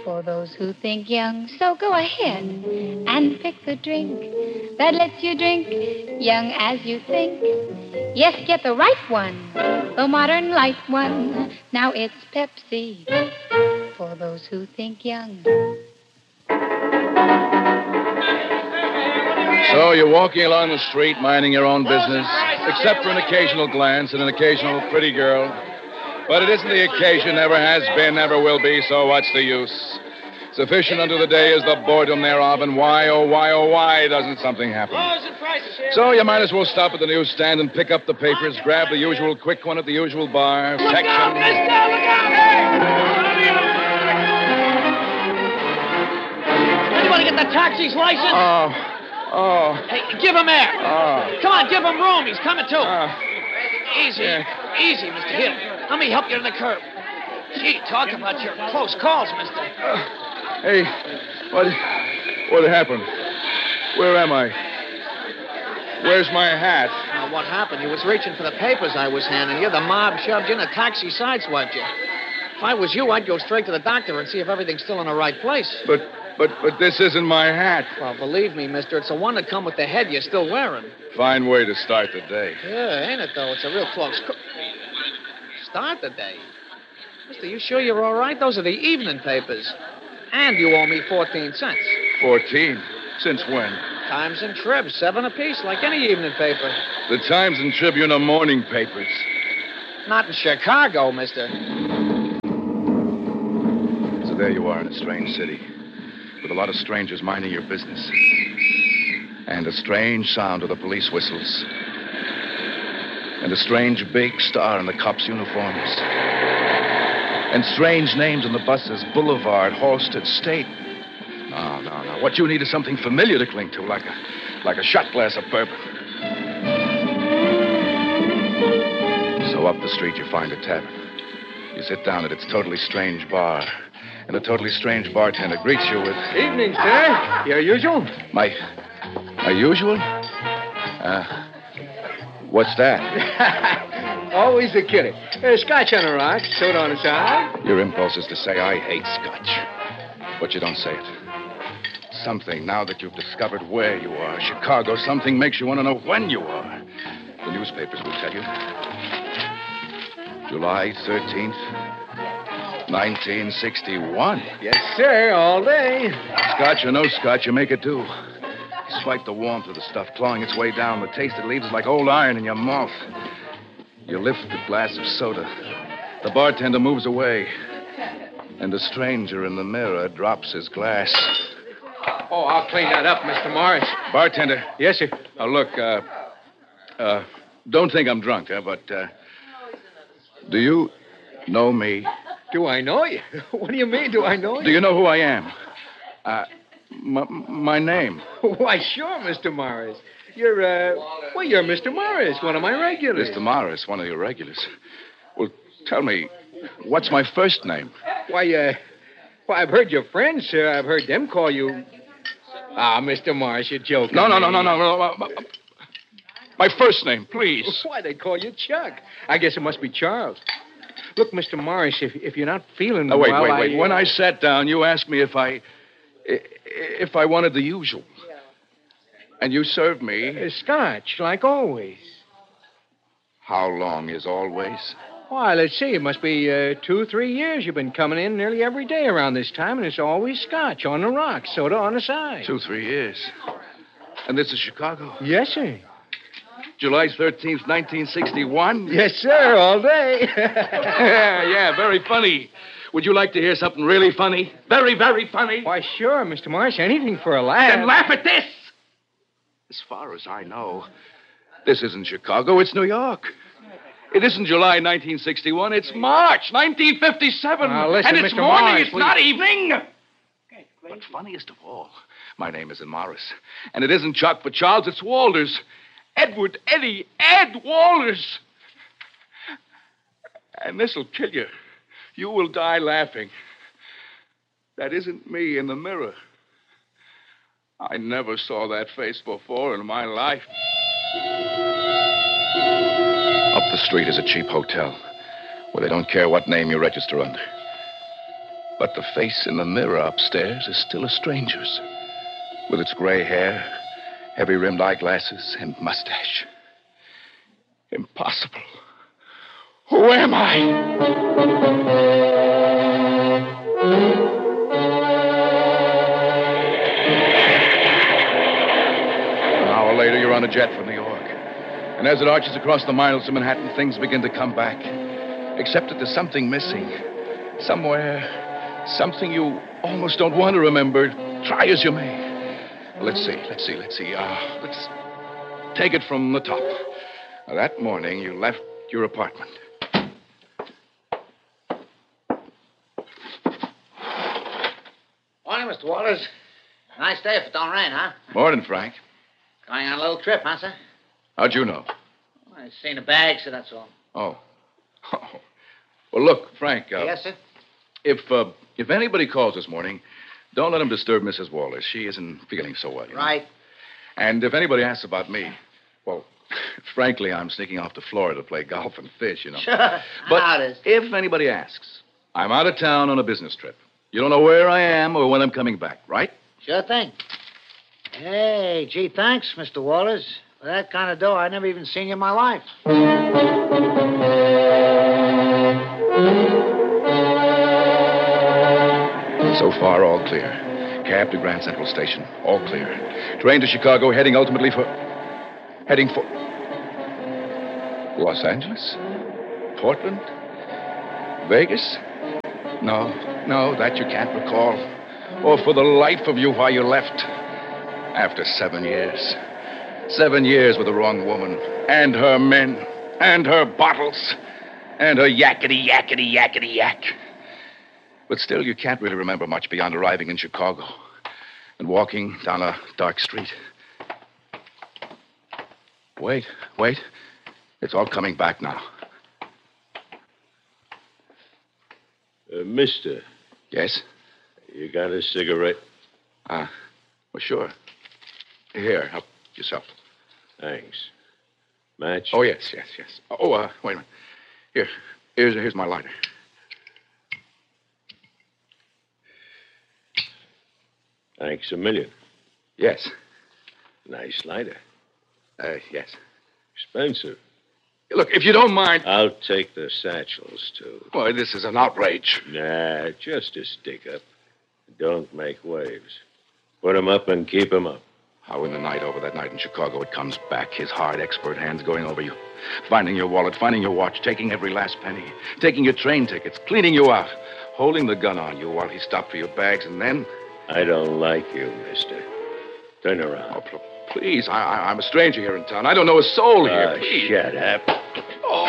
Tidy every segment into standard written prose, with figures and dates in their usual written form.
For those who think young, so go ahead and pick the drink that lets you drink young as you think. Yes, get the right one, the modern light one. Now it's Pepsi for those who think young. So you're walking along the street, minding your own business, except for an occasional glance and an occasional pretty girl. But it isn't the occasion, never has been, never will be, so what's the use? Sufficient unto the day is the boredom thereof, and why, oh, why, oh, why doesn't something happen? So you might as well stop at the newsstand and pick up the papers, grab the usual quick one at the usual bar, section. Look out, hey! Anybody get the taxi's license? Oh. Hey, give him air. Oh. Come on, give him room. He's coming, too. Easy. Yeah. Easy, Mr. Hill. Let me help you to the curb. Gee, talk about your close calls, mister. Hey, what happened? Where am I? Where's my hat? What happened? You was reaching for the papers I was handing you. The mob shoved you in, a taxi sideswiped you. If I was you, I'd go straight to the doctor and see if everything's still in the right place. But this isn't my hat. Well, believe me, mister, it's the one that come with the head you're still wearing. Fine way to start the day. Yeah, ain't it, though? It's a real close start the day. Mister, you sure you're all right? Those are the evening papers. And you owe me 14 cents. 14? Since when? Times and Tribune, 7 apiece, like any evening paper. The Times and Tribune are morning papers. Not in Chicago, mister. So there you are in a strange city, with a lot of strangers minding your business. And a strange sound of the police whistles. And a strange big star in the cops' uniforms. And strange names on the buses, Boulevard, Halsted, State. No. What you need is something familiar to cling to, like a shot glass of bourbon. So up the street you find a tavern. You sit down at its totally strange bar. And a totally strange bartender greets you with... Evening, sir. Your usual? My usual? What's that? Always the kitty. Scotch on the rocks, soda on the side. Your impulse is to say, I hate scotch. But you don't say it. Something, now that you've discovered where you are, Chicago, something makes you want to know when you are. The newspapers will tell you. July 13th, 1961. Yes, sir, all day. Scotch or no scotch, you make it do. Despite the warmth of the stuff clawing its way down, the taste it leaves is like old iron in your mouth. You lift the glass of soda. The bartender moves away. And the stranger in the mirror drops his glass. Oh, I'll clean that up, Mr. Morris. Bartender. Yes, sir. Now, look, don't think I'm drunk, but, do you know me? Do I know you? What do you mean, do I know you? Do you know who I am? My name. Why, sure, Mr. Morris. You're Mr. Morris, one of my regulars. Mr. Morris, one of your regulars. Well, tell me, what's my first name? Why, I've heard your friends, sir. I've heard them call you... Mr. Morris, you're joking. No. My first name, please. Why, they call you Chuck. I guess it must be Charles. Look, Mr. Morris, if you're not feeling well... wait. When I sat down, you asked me if I wanted the usual. And you served me... Scotch, like always. How long is always? Why, let's see. It must be 2, 3 years you've been coming in nearly every day around this time, and it's always Scotch on the rocks, soda on the side. 2, 3 years. And this is Chicago? Yes, sir. July 13th, 1961? Yes, sir, all day. yeah, very funny. Would you like to hear something really funny? Very, very funny? Why, sure, Mr. Morris. Anything for a laugh. Then laugh at this! As far as I know, this isn't Chicago, it's New York. It isn't July 1961, it's March 1957. Listen, and it's Mr. morning, Morris, it's please. not evening. But funniest of all, my name isn't Morris. And it isn't Chuck for Charles, it's Walters. Ed Walters. And this'll kill you. You will die laughing. That isn't me in the mirror. I never saw that face before in my life. Up the street is a cheap hotel where they don't care what name you register under. But the face in the mirror upstairs is still a stranger's, with its gray hair, heavy-rimmed eyeglasses, and mustache. Impossible. Who am I? An hour later, you're on a jet for New York. And as it arches across the miles to Manhattan, things begin to come back. Except that there's something missing. Somewhere. Something you almost don't want to remember, try as you may. Let's see. Let's take it from the top. That morning, you left your apartment. Morning, Mr. Walters. Nice day if it don't rain, huh? Morning, Frank. Going on a little trip, huh, sir? How'd you know? I seen a bag, so that's all. Oh. Well, look, Frank. Yes, sir? If anybody calls this morning, don't let them disturb Mrs. Walters. She isn't feeling so well. Right. And if anybody asks about me, well, frankly, I'm sneaking off to Florida to play golf and fish, you know. Sure. But How it is. if anybody asks, I'm out of town on a business trip. You don't know where I am or when I'm coming back, right? Sure thing. Hey, gee, thanks, Mr. Walters. For that kind of dough, I never even seen you in my life. So far, all clear. Cab to Grand Central Station, all clear. Train to Chicago, heading for Los Angeles? Portland? Vegas? No, that you can't recall. Or for the life of you why you left. After 7 years. 7 years with the wrong woman. And her men. And her bottles. And her yakety, yakety, yakety, yak. But still, you can't really remember much beyond arriving in Chicago and walking down a dark street. Wait. It's all coming back now. Mister. Yes? You got a cigarette? Well, sure. Here, help yourself. Thanks. Match? Oh, yes. Oh, wait a minute. Here's my lighter. Thanks a million. Yes. Nice lighter. Yes. Expensive. Look, if you don't mind... I'll take the satchels, too. Boy, this is an outrage. Nah, just a stick-up. Don't make waves. Put 'em up and keep 'em up. How in the night over that night in Chicago it comes back, his hard, expert hands going over you. Finding your wallet, finding your watch, taking every last penny. Taking your train tickets, cleaning you out. Holding the gun on you while he stopped for your bags, and then... I don't like you, mister. Turn around. Oh, please, I'm a stranger here in town. I don't know a soul here. Please. Shut up. Oh.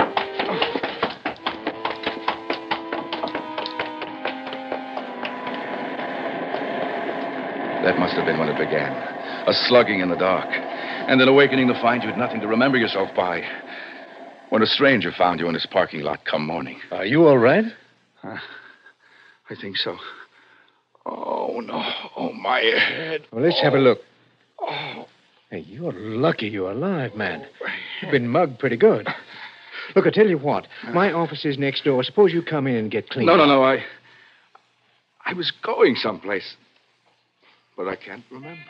That must have been when it began. A slugging in the dark. And then awakening to find you had nothing to remember yourself by. When a stranger found you in his parking lot come morning. Are you all right? I think so. Oh, no. Oh, my head. Well, let's have a look. Oh. Hey, you're lucky you're alive, man. You've been mugged pretty good. Look, I tell you what. My office is next door. Suppose you come in and get clean. No. I was going someplace. But I can't remember.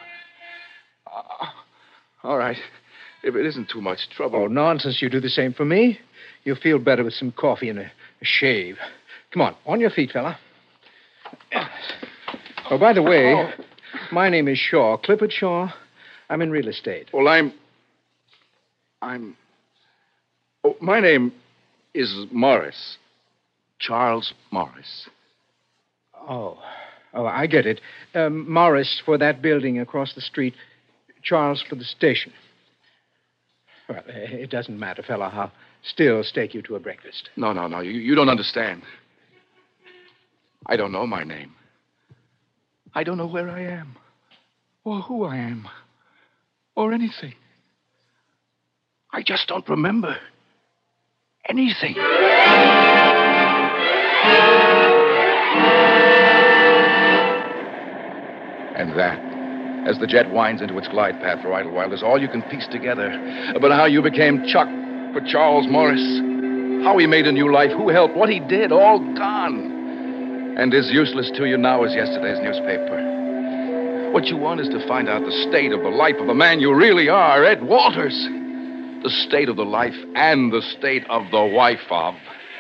All right. If it isn't too much trouble. Oh, nonsense. You do the same for me. You'll feel better with some coffee and a shave. Come on your feet, fella. Oh, by the way, my name is Shaw, Clifford Shaw. I'm in real estate. Well, Oh, my name is Morris. Charles Morris. Oh, I get it. Morris for that building across the street. Charles for the station. Well, it doesn't matter, fella. I'll still stake you to a breakfast. No. You don't understand. I don't know my name. I don't know where I am. Or who I am. Or anything. I just don't remember anything. And that, as the jet winds into its glide path for Idlewild, is all you can piece together about how you became Chuck for Charles Morris. How he made a new life, who helped, what he did, all gone. and as useless to you now as yesterday's newspaper. What you want is to find out the state of the life of the man you really are, Ed Walters. The state of the life and the state of the wife of.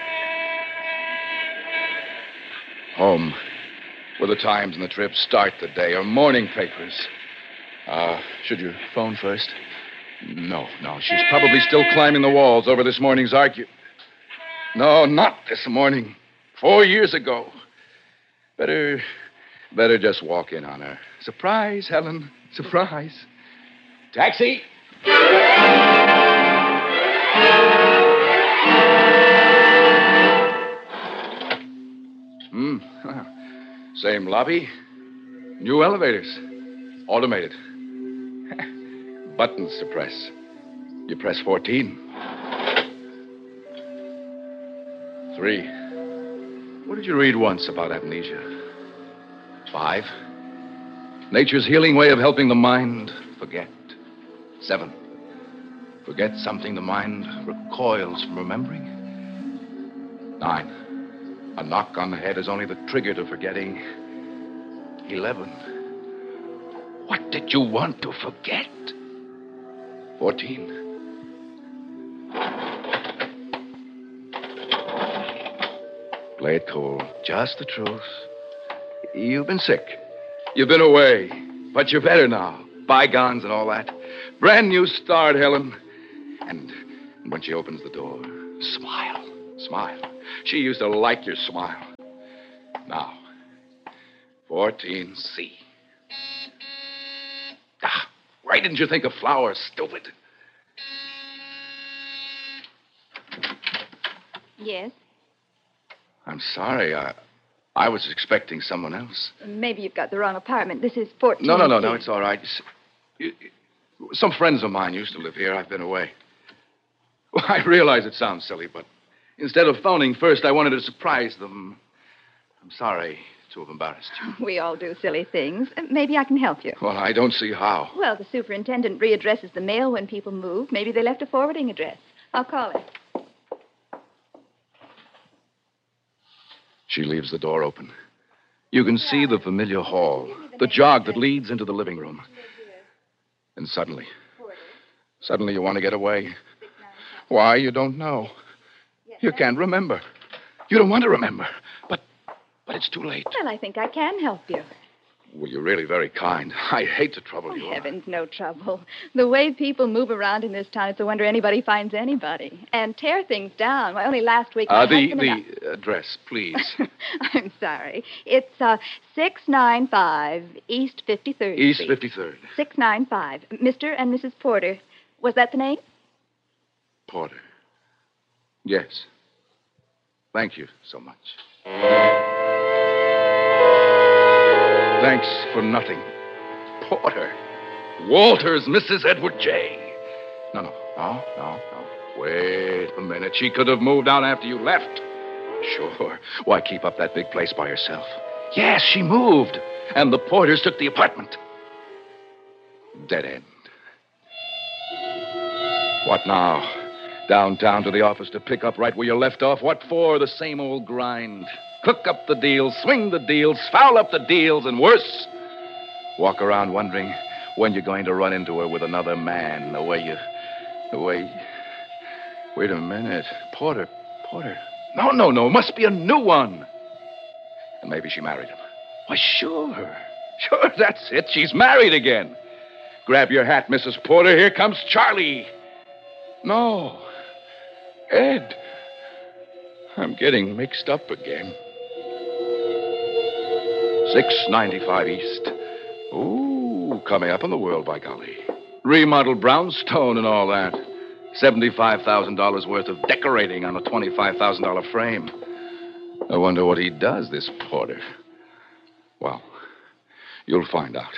Home, where the Times and the Trib start the day, or morning papers. Should you phone first? No. She's probably still climbing the walls over this morning's argument. No, not this morning. 4 years ago. Better just walk in on her. Surprise, Helen. Surprise. Taxi! Same lobby. New elevators. Automated. Buttons to press. You press 14. 3. What did you read once about amnesia? 5. Nature's healing way of helping the mind forget. 7. Forget something the mind recoils from remembering. 9. A knock on the head is only the trigger to forgetting. 11. What did you want to forget? 14. Play it cool. Just the truth. You've been sick. You've been away. But you're better now. Bygones and all that. Brand new start, Helen. And when she opens the door, smile. Smile. She used to like your smile. Now, 14C. Why didn't you think of flowers, stupid? Yes? I'm sorry. I was expecting someone else. Maybe you've got the wrong apartment. This is 14. No. It's all right. Some friends of mine used to live here. I've been away. Well, I realize it sounds silly, but instead of phoning first, I wanted to surprise them. I'm sorry to have embarrassed you. We all do silly things. Maybe I can help you. Well, I don't see how. Well, the superintendent readdresses the mail when people move. Maybe they left a forwarding address. I'll call her. She leaves the door open. You can see the familiar hall, the jog that leads into the living room. And suddenly you want to get away. Why, you don't know. You can't remember. You don't want to remember. But it's too late. Well, I think I can help you. Well, you're really very kind. I hate to trouble you. Heavens, no trouble. The way people move around in this town, it's a wonder anybody finds anybody. And tear things down. Why, only last week... The address, please. I'm sorry. It's 695 East 53rd Street. East 53rd. 695. Mr. and Mrs. Porter. Was that the name? Porter. Yes. Thank you so much. Thanks for nothing. Porter. Walters, Mrs. Edward J. No. Wait a minute. She could have moved out after you left. Sure. Why keep up that big place by herself? Yes, she moved. And the Porters took the apartment. Dead end. What now? Downtown to the office to pick up right where you left off? What for? The same old grind. Cook up the deals, swing the deals, foul up the deals, and worse. Walk around wondering when you're going to run into her with another man. The way... Wait a minute. Porter. No. Must be a new one. And maybe she married him. Why, sure. Sure, that's it. She's married again. Grab your hat, Mrs. Porter. Here comes Charlie. No. Ed. I'm getting mixed up again. 695 East. Ooh, coming up in the world, by golly. Remodeled brownstone and all that. $75,000 worth of decorating on a $25,000 frame. I wonder what he does, this Porter. Well, you'll find out.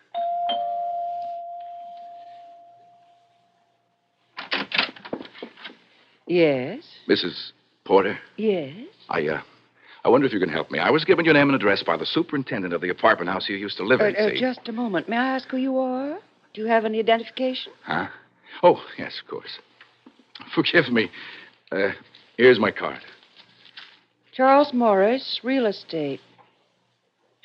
Yes? Mrs. Porter? Yes? I wonder if you can help me. I was given your name and address by the superintendent of the apartment house you used to live in, see? Just a moment. May I ask who you are? Do you have any identification? Huh? Oh, yes, of course. Forgive me. Here's my card. Charles Morris, real estate.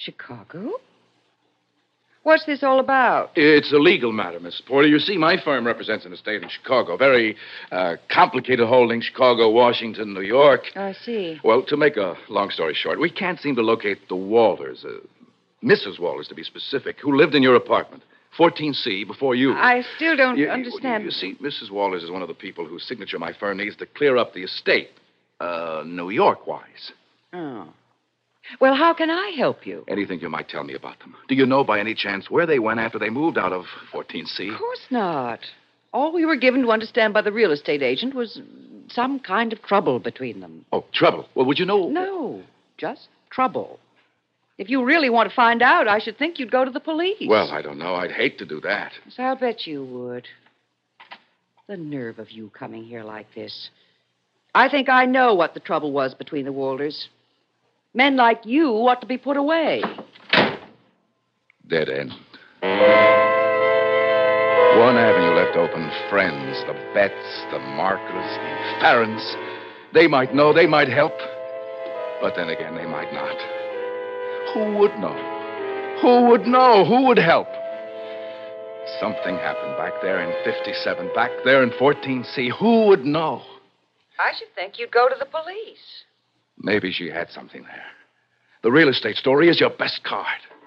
Chicago? What's this all about? It's a legal matter, Miss Porter. You see, my firm represents an estate in Chicago. Very complicated holding. Chicago, Washington, New York. I see. Well, to make a long story short, we can't seem to locate the Walters, Mrs. Walters to be specific, who lived in your apartment, 14C, before you. I still don't understand. You see, Mrs. Walters is one of the people whose signature my firm needs to clear up the estate, New York-wise. Oh. Well, how can I help you? Anything you might tell me about them. Do you know by any chance where they went after they moved out of 14C? Of course not. All we were given to understand by the real estate agent was some kind of trouble between them. Oh, trouble. Well, would you know? No, just trouble. If you really want to find out, I should think you'd go to the police. Well, I don't know. I'd hate to do that. Yes, I'll bet you would. The nerve of you coming here like this. I think I know what the trouble was between the Walters. Men like you ought to be put away. Dead end. One avenue left open. Friends, the Betts, the Markers, the Farrens. They might know, they might help. But then again, they might not. Who would know? Who would know? Who would help? Something happened back there in 57, back there in 14C. Who would know? I should think you'd go to the police. Maybe she had something there. The real estate story is your best card.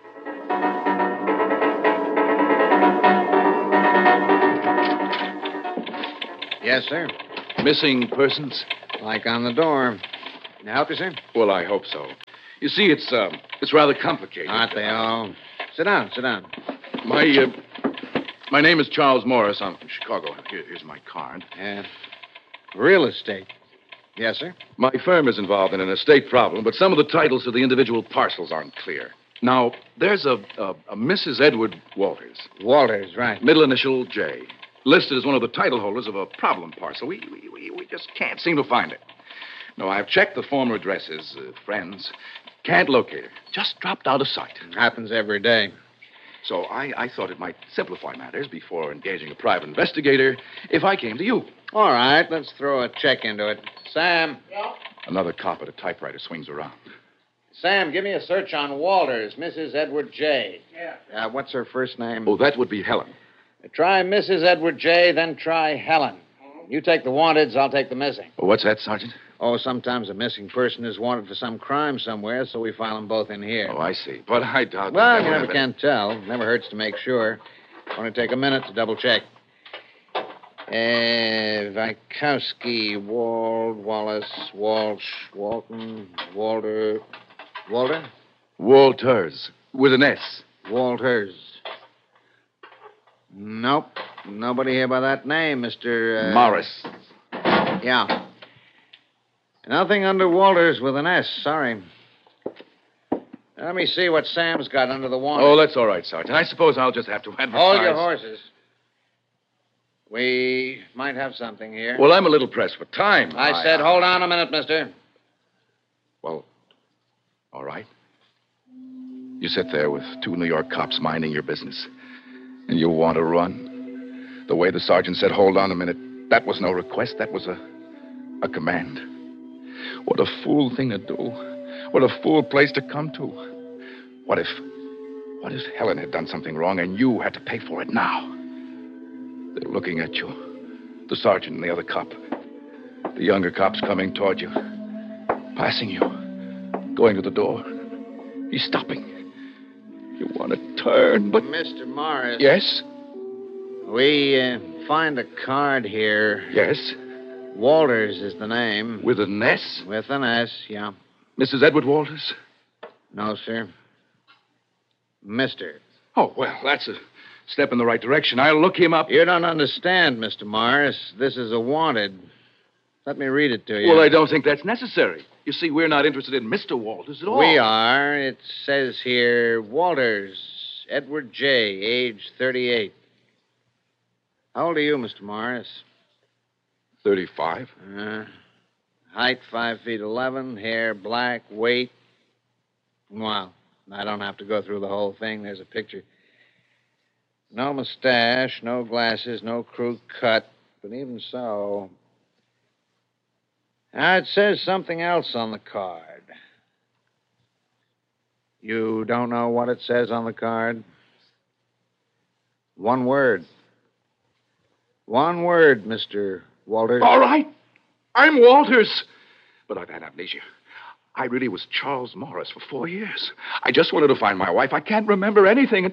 Yes, sir. Missing persons? Like on the door. Can I help you, sir? Well, I hope so. You see, it's rather complicated. Aren't they all? Sit down, sit down. My name is Charles Morris. I'm from Chicago. Here's my card. Real estate. Yes, sir. My firm is involved in an estate problem, but some of the titles to the individual parcels aren't clear. Now, there's a Mrs. Edward Walters. Walters, right. Middle initial J. Listed as one of the title holders of a problem parcel. We just can't seem to find it. No, I've checked the former addresses, friends. Can't locate her. Just dropped out of sight. It happens every day. So I thought it might simplify matters before engaging a private investigator if I came to you. All right, let's throw a check into it. Sam. Yeah? Another cop at a typewriter swings around. Sam, give me a search on Walters, Mrs. Edward J. Yeah. What's her first name? Oh, that would be Helen. Try Mrs. Edward J., then try Helen. You take the wanteds, I'll take the missing. Oh, what's that, Sergeant? Oh, sometimes a missing person is wanted for some crime somewhere, so we file them both in here. Oh, I see. But I doubt... Well, that you would never have can tell. Never hurts to make sure. Only take a minute to double check. Vikowski, Wald, Wallace, Walsh, Walton, Walter. Walter? Walters, with an S. Walters. Nope. Nobody here by that name, Mr. Morris. Yeah. Nothing under Walters with an S. Sorry. Let me see what Sam's got under the warrant. Oh, that's all right, Sergeant. I suppose I'll just have to advertise. Hold your horses. We might have something here. Well, I'm a little pressed for time. I said hold on a minute, mister. Well, all right. You sit there with two New York cops minding your business, and you want to run. The way the sergeant said, hold on a minute, that was no request. That was a command. What a fool thing to do. What a fool place to come to. What if Helen had done something wrong and you had to pay for it now? They're looking at you. The sergeant and the other cop. The younger cop's coming toward you. Passing you. Going to the door. He's stopping. You want to turn, but... Mr. Morris. Yes? We find a card here. Yes? Walters is the name. With an S? With an S, yeah. Mrs. Edward Walters? No, sir. Mr. Oh, well, that's a step in the right direction. I'll look him up. You don't understand, Mr. Morris. This is a wanted. Let me read it to you. Well, I don't think that's necessary. You see, we're not interested in Mr. Walters at all. We are. It says here, Walters, Edward J., age 38. How old are you, Mr. Morris? 35. Height 5 feet 11, hair black, weight. Well, I don't have to go through the whole thing. There's a picture. No mustache, no glasses, no crew cut. But even so... Now, it says something else on the card. You don't know what it says on the card? One word. One word, Mr. Walters. All right. I'm Walters. But I've had amnesia. I really was Charles Morris for 4 years. I just wanted to find my wife. I can't remember anything.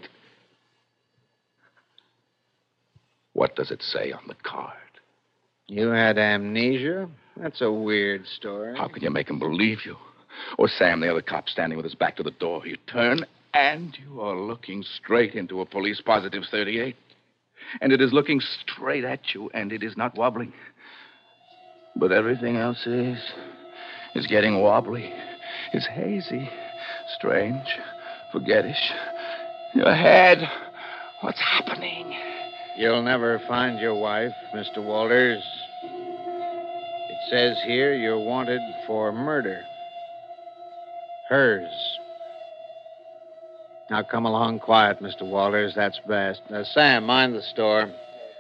What does it say on the card? You had amnesia? That's a weird story. How can you make him believe you? Or Sam, the other cop, standing with his back to the door. You turn, and you are looking straight into a police positive 38. And it is looking straight at you, and it is not wobbling. But everything else is getting wobbly. It's hazy, strange, forgettish. Your head, what's happening? You'll never find your wife, Mr. Walters. It says here you're wanted for murder. Hers. Now come along quiet, Mr. Walters. That's best. Sam, mind the store.